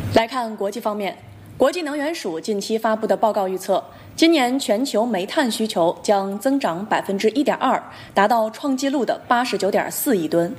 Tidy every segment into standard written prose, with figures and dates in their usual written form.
来看国际方面，国际能源署近期发布的报告预测，今年全球煤炭需求将增长1.2%，达到创纪录的89.4亿吨。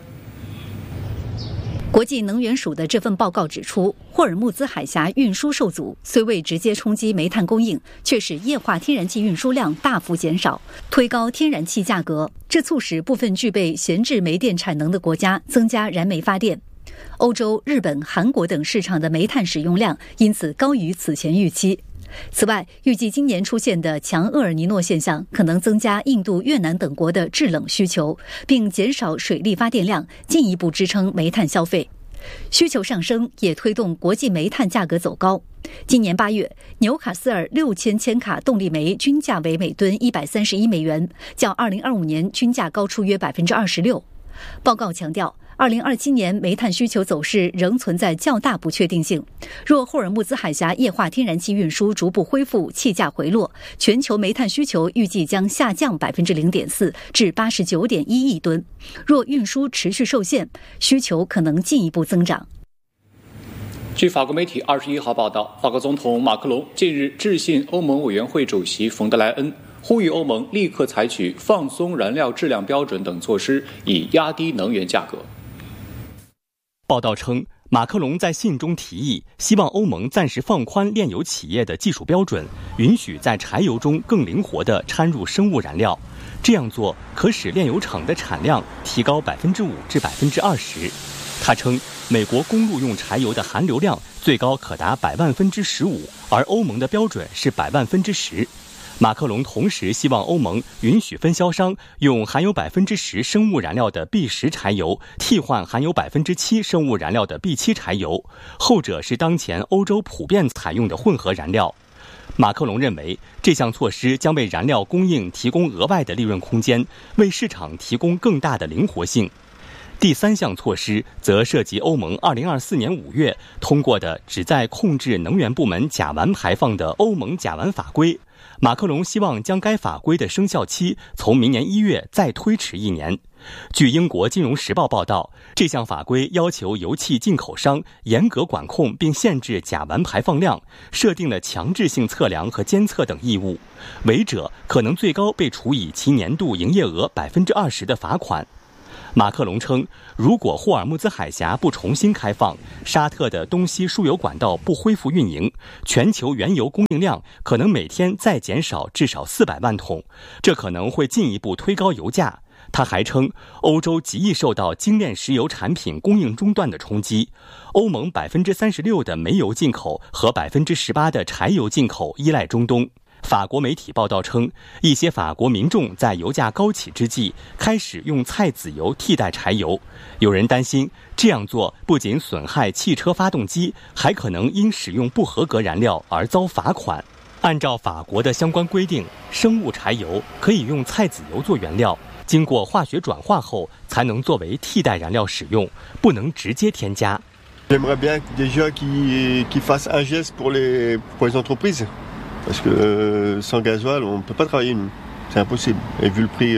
国际能源署的这份报告指出，霍尔木兹海峡运输受阻，虽未直接冲击煤炭供应，却使液化天然气运输量大幅减少，推高天然气价格。这促使部分具备闲置煤电产能的国家增加燃煤发电。欧洲、日本、韩国等市场的煤炭使用量因此高于此前预期。此外，预计今年出现的强厄尔尼诺现象可能增加印度、越南等国的制冷需求，并减少水力发电量，进一步支撑煤炭消费。需求上升也推动国际煤炭价格走高。今年8月，纽卡斯尔6000千卡动力煤均价为每吨131美元，较2025年均价高出约26%。报告强调，2027年煤炭需求走势仍存在较大不确定性。若霍尔木兹海峡液化天然气运输逐步恢复，气价回落，全球煤炭需求预计将下降0.4%至89.1亿吨。若运输持续受限，需求可能进一步增长。 据法国媒体21号报道，法国总统马克龙近日致信欧盟委员会主席冯德莱恩，呼吁欧盟立刻采取放松燃料质量标准等措施，以压低能源价格。 报道称，马克龙在信中提议，希望欧盟暂时放宽炼油企业的技术标准，允许在柴油中更灵活地掺入生物燃料。这样做可使炼油厂的产量提高5%至20%。他称，美国公路用柴油的含硫量最高可达100,000%，而欧盟的标准是100,000%。马克龙同时希望欧盟允许分销商用含有10%生物燃料的 B10 柴油替换含有7%生物燃料的 B7 柴油，后者是当前欧洲普遍采用的混合燃料。马克龙认为，这项措施将为燃料供应提供额外的利润空间，为市场提供更大的灵活性。第3项措施则涉及欧盟2024年5月通过的旨在控制能源部门甲烷排放的欧盟甲烷法规。马克龙希望将该法规的生效期从明年1月再推迟1年。据英国金融时报报道，这项法规要求油气进口商严格管控并限制甲烷排放量，设定了强制性测量和监测等义务，违者可能最高被处以其年度营业额20%的罚款。马克龙称，如果霍尔木兹海峡不重新开放，沙特的东西输油管道不恢复运营，全球原油供应量可能每天再减少至少400万桶，这可能会进一步推高油价。他还称，欧洲极易受到精炼石油产品供应中断的冲击，欧盟36%的煤油进口和18%的柴油进口依赖中东。法国媒体报道称，一些法国民众在油价高企之际开始用菜籽油替代柴油。有人担心，这样做不仅损害汽车发动机，还可能因使用不合格燃料而遭罚款。按照法国的相关规定，生物柴油可以用菜籽油做原料，经过化学转化后才能作为替代燃料使用，不能直接添加。 J'aimerais bien déjà qu'ils fassent un geste pour les entreprises.Parce que sans gasoil, on ne peut pas travailler, c'est impossible. Et vu le prix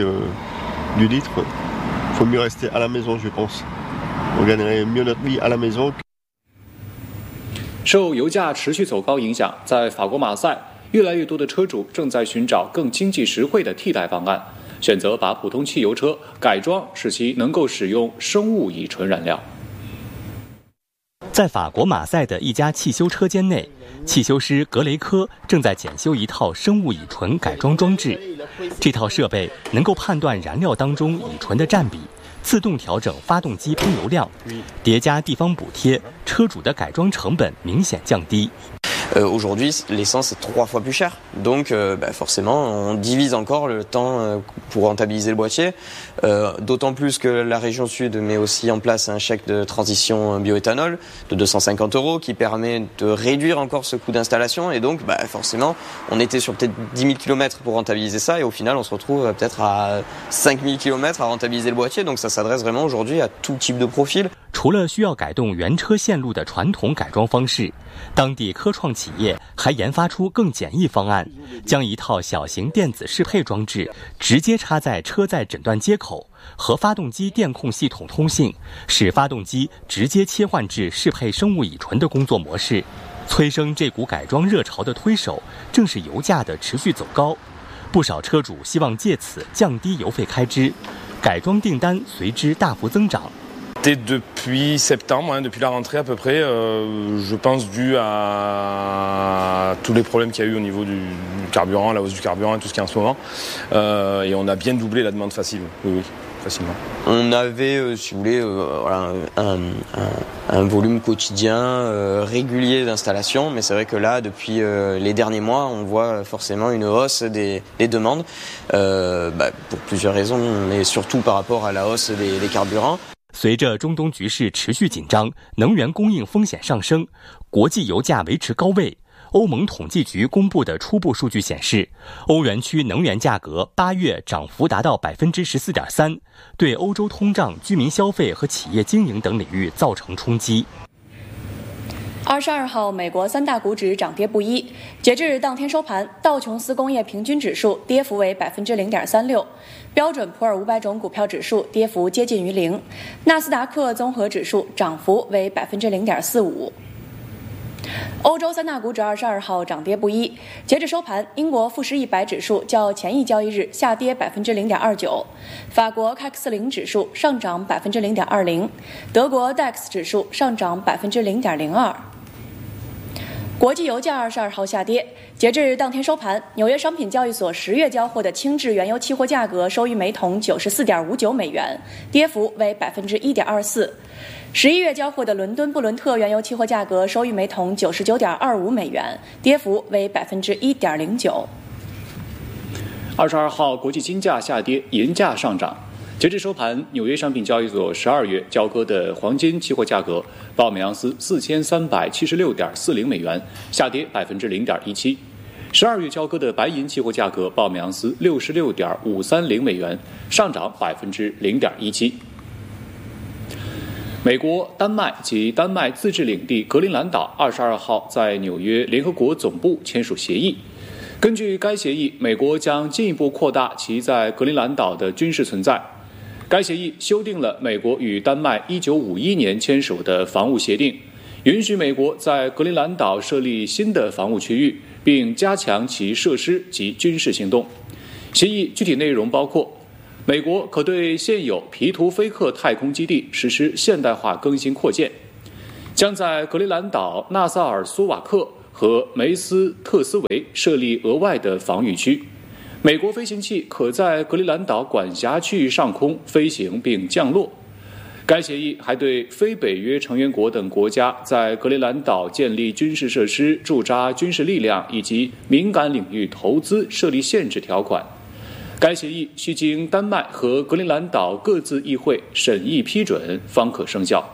du litre, il faut mieux rester à la maison, je pense. On gagnerait mieux notre vie à la maison. 受油价持续走高影响，在法国马赛，越来越多的车主正在寻找更经济实惠的替代方案，选择把普通汽油车改装，使其能够使用生物乙醇燃料。 在法国马赛的一家汽修车间内，汽修师格雷科正在检修一套生物乙醇改装装置。这套设备能够判断燃料当中乙醇的占比，自动调整发动机喷油量，叠加地方补贴，车主的改装成本明显降低。 Aujourd'hui, l'essence est 3 fois plus chère. Donc, forcément, on divise encore le temps pour rentabiliser le boîtier. D'autant plus que la région Sud met aussi en place un chèque de transition bioéthanol de 250 € qui permet de réduire encore ce coût d'installation. Et donc, forcément, on était sur peut-être 10 000 km pour rentabiliser ça. Et au final, on se retrouve peut-être à 5 000 km à rentabiliser le boîtier. Donc, ça s'adresse vraiment aujourd'hui à tout type de profil. 除了需要改动原车线路的传统改装方式，当地科创企业还研发出更简易方案，将一套小型电子适配装置直接插在车载诊断接口，和发动机电控系统通信，使发动机直接切换至适配生物乙醇的工作模式。催生这股改装热潮的推手，正是油价的持续走高。不少车主希望借此降低油费开支，改装订单随之大幅增长。 Depuis septembre, depuis la rentrée à peu près, je pense dû à tous les problèmes qu'il y a eu au niveau du carburant, la hausse du carburant et tout ce qu'il y a en ce moment. Et on a bien doublé la demande facile, oui, facilement. On avait, si vous voulez, voilà, un volume quotidien régulier d'installation, mais c'est vrai que là, depuis les derniers mois, on voit forcément une hausse des demandes, pour plusieurs raisons, mais surtout par rapport à la hausse des carburants. 随着中东局势持续紧张，能源供应风险上升，国际油价维持高位。欧盟统计局公布的初步数据显示，欧元区能源价格8月涨幅达到 14.3%， 对欧洲通胀、居民消费和企业经营等领域造成冲击。 22号，美国三大股指涨跌不一。截至当天收盘，道琼斯工业平均指数跌幅为 0.36%， 标准普尔500种股票指数跌幅接近于0%，纳斯达克综合指数涨幅为 0.45%。欧洲三大股指22号涨跌不一。截至收盘，英国富时100指数较前一交易日下跌 0.29%， 法国CAC 40指数上涨 0.20%， 德国 DAX 指数上涨 0.02%。国际油价22号下跌，截至当天收盘，纽约商品交易所10月交货的轻质原油期货价格收于每桶 94.59 美元，跌幅为 1.24%。11月交货的伦敦布伦特原油期货价格收于每桶 99.25 美元，跌幅为 1.09%。 22号，国际金价下跌，银价上涨。截至收盘，纽约商品交易所12月交割的黄金期货价格报每盎司 4376.40 美元，下跌 0.17%。12月交割的白银期货价格报每盎司 66.530 美元，上涨 0.17%。美国、丹麦及丹麦自治领地格陵兰岛22号在纽约联合国总部签署协议。根据该协议，美国将进一步扩大其在格陵兰岛的军事存在。该协议修订了美国与丹麦1951年签署的防务协定，允许美国在格陵兰岛设立新的防务区域，并加强其设施及军事行动。协议具体内容包括：美国可对现有皮图菲克太空基地实施现代化更新扩建，将在格陵兰岛纳萨尔苏瓦克和梅斯特斯维设立额外的防御区。美国飞行器可在格陵兰岛管辖区域上空飞行并降落。该协议还对非北约成员国等国家在格陵兰岛建立军事设施、驻扎军事力量以及敏感领域投资设立限制条款。该协议需经丹麦和格陵兰岛各自议会审议批准方可生效。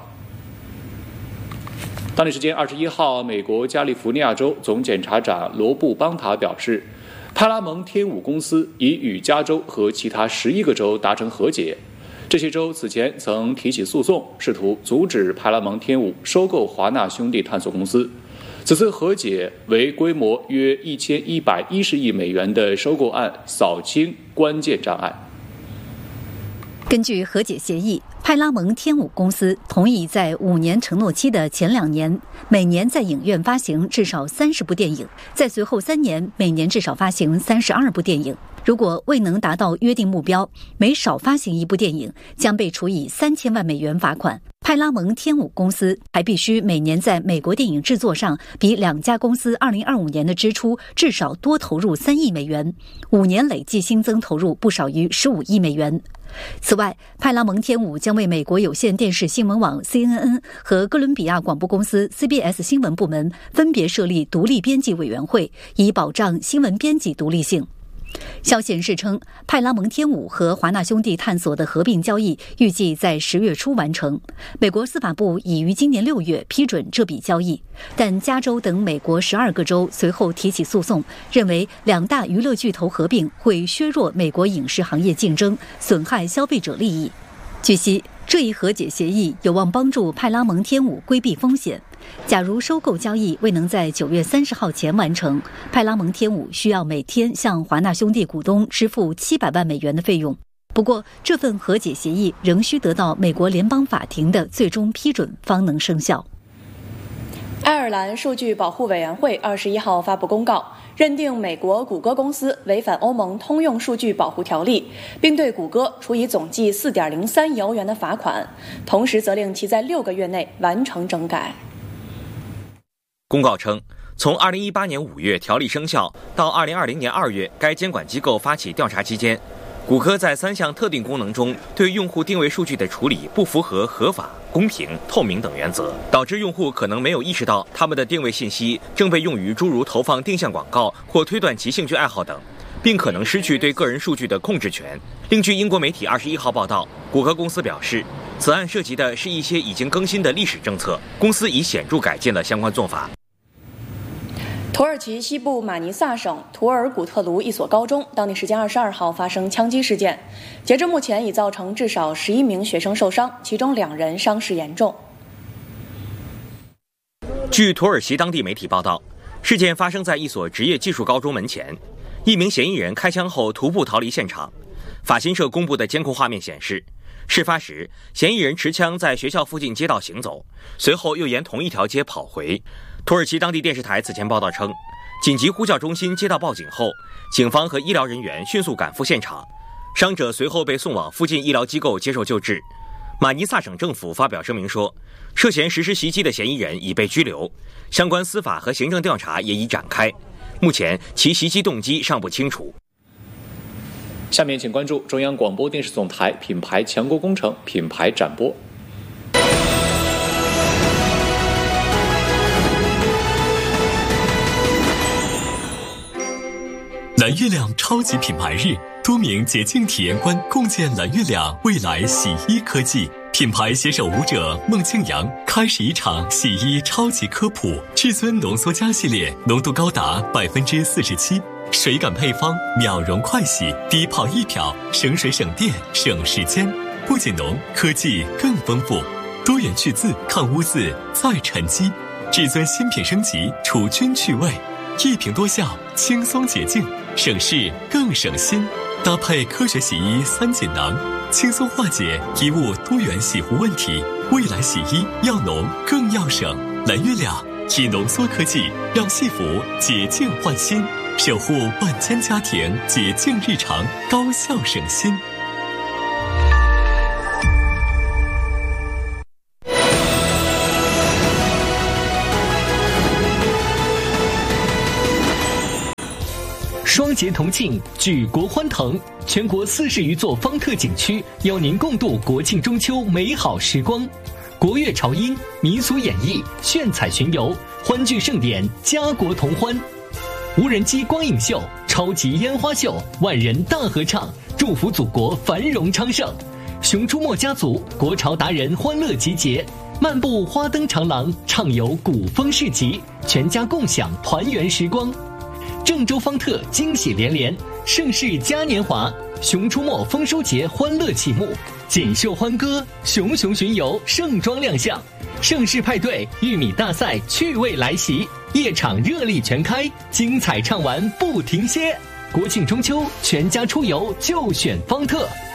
当地时间21号，美国加利福尼亚州总检察长罗布邦塔表示，派拉蒙天舞公司已与加州和其他11个州达成和解。这些州此前曾提起诉讼，试图阻止派拉蒙天舞收购华纳兄弟探索公司。此次和解为规模约1110亿美元的收购案扫清关键障碍。 根据和解协议，派拉蒙天舞公司同意在5年承诺期的前2年，每年在影院发行至少30部电影，在随后3年，每年至少发行32部电影。如果未能达到约定目标，每少发行1部电影将被处以3000万美元罚款。派拉蒙天舞公司还必须每年在美国电影制作上比2家公司2025年的支出至少多投入3亿美元，5年累计新增投入不少于15亿美元。此外，派拉蒙天舞将为美国有线电视新闻网 CNN 和哥伦比亚广播公司 CBS 新闻部门分别设立独立编辑委员会，以保障新闻编辑独立性。消息人士称，派拉蒙天舞和华纳兄弟探索的合并交易预计在10月初完成。美国司法部已于今年6月批准这笔交易，但加州等美国12个州随后提起诉讼，认为2大娱乐巨头合并会削弱美国影视行业竞争，损害消费者利益。据悉， 这一和解协议有望帮助派拉蒙天舞规避风险。假如收购交易未能在9月30号前完成，派拉蒙天舞需要每天向华纳兄弟股东支付700万美元的费用。不过，这份和解协议仍需得到美国联邦法庭的最终批准方能生效。 爱尔兰数据保护委员会21号发布公告，认定美国谷歌公司违反欧盟通用数据保护条例，并对谷歌处以总计4.03亿欧元的罚款，同时责令其在6个月内完成整改。 公告称，从2018年5月条例生效到2020年2月该监管机构发起调查期间，谷歌在3项特定功能中对用户定位数据的处理不符合合法、公平、透明等原则，导致用户可能没有意识到他们的定位信息正被用于诸如投放定向广告或推断其兴趣爱好等，并可能失去对个人数据的控制权。另据英国媒体21号报道，谷歌公司表示，此案涉及的是一些已经更新的历史政策，公司已显著改进了相关做法。 土耳其西部马尼萨省图尔古特卢一所高中，当地时间22号发生枪击事件，截至目前已造成至少11名学生受伤，其中2人伤势严重。 据土耳其当地媒体报道，事件发生在一所职业技术高中门前，一名嫌疑人开枪后徒步逃离现场。法新社公布的监控画面显示，事发时嫌疑人持枪在学校附近街道行走，随后又沿同一条街跑回。土耳其当地电视台此前报道称，紧急呼叫中心接到报警后，警方和医疗人员迅速赶赴现场，伤者随后被送往附近医疗机构接受救治。马尼萨省政府发表声明说，涉嫌实施袭击的嫌疑人已被拘留，相关司法和行政调查也已展开，目前其袭击动机尚不清楚。 下面请关注中央广播电视总台品牌强国工程品牌展播。 蓝月亮超级品牌日，多名洁净体验官共建蓝月亮未来洗衣科技。品牌携手舞者孟庆阳开始一场洗衣超级科普。至尊浓缩镓系列浓度高达47%，水感配方，秒溶快洗，低泡一漂，省水省电省时间。不仅浓，科技更丰富，多元去渍抗污渍再沉积。至尊新品升级，除菌去味，一瓶多效，轻松洁净，省事更省心。搭配科学洗衣3锦囊，轻松化解衣物多元洗护问题。未来洗衣要浓更要省，蓝月亮以浓缩科技让戏服洁净换新，守护万千家庭洁净日常，高效省心。 双节同庆，举国欢腾，全国40余座方特景区邀您共度国庆中秋美好时光。国乐潮音、民俗演绎、炫彩巡游，欢聚盛典，家国同欢。无人机光影秀、超级烟花秀、万人大合唱，祝福祖国繁荣昌盛。熊出没家族、国潮达人欢乐集结，漫步花灯长廊，畅游古风市集，全家共享团圆时光。郑州方特惊喜连连，盛世嘉年华，熊出没丰收节欢乐启幕，锦绣欢歌，熊熊巡游盛装亮相，盛世派对玉米大赛趣味来袭，夜场热力全开，精彩唱完不停歇。国庆中秋，全家出游就选方特。